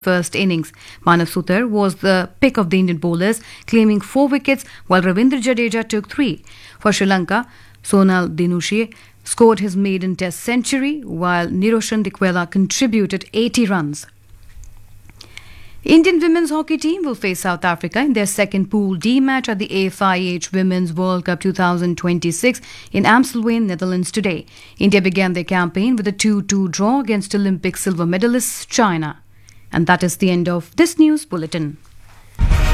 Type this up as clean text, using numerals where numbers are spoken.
first innings. Manav Sutar was the pick of the Indian bowlers, claiming 4 wickets, while Ravindra Jadeja took 3. For Sri Lanka, Sonal Dinushi scored his maiden Test century, while Niroshan Dikwela contributed 80 runs. Indian women's hockey team will face South Africa in their second Pool D match at the AFIH Women's World Cup 2026 in Amstelveen, Netherlands today. India began their campaign with a 2-2 draw against Olympic silver medalists China. And that is the end of this news bulletin.